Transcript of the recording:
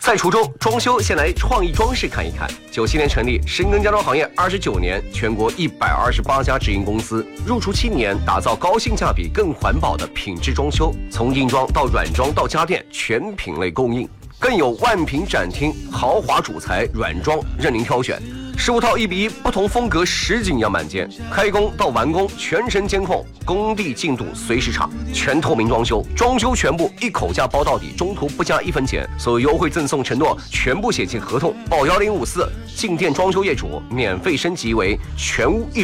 在滁州装修，先来创意装饰看一看。97年成立，深耕家装行业29年，全国128家直营公司，入驻7年，打造高性价比、更环保的品质装修，从硬装到软装到家电，全品类供应。更有万品展厅，豪华主材软装任您挑选。15套1:1，不同风格实景样板间，开工到完工全程监控，工地进度随时查，全透明装修，装修全部一口价包到底，中途不加1分钱，所有优惠赠送承诺全部写进合同，报1054，进店装修业主免费升级为全屋